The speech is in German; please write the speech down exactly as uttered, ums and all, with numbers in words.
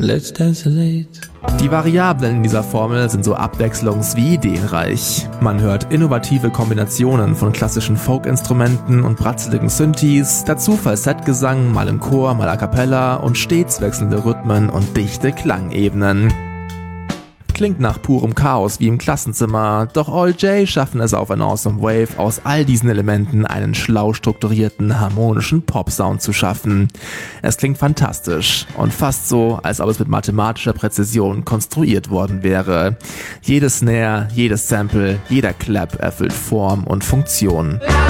Let's tessellate. Die Variablen in dieser Formel sind so abwechslungs- wie ideenreich. Man hört innovative Kombinationen von klassischen Folk-Instrumenten und bratzeligen Synthes, dazu Falsettgesang, mal im Chor, mal a cappella und stets wechselnde Rhythmen und dichte Klangebenen. Klingt nach purem Chaos wie im Klassenzimmer, doch All J schaffen es auf an Awesome Wave, aus all diesen Elementen einen schlau strukturierten, harmonischen Pop-Sound zu schaffen. Es klingt fantastisch und fast so, als ob es mit mathematischer Präzision konstruiert worden wäre. Jedes Snare, jedes Sample, jeder Clap erfüllt Form und Funktion.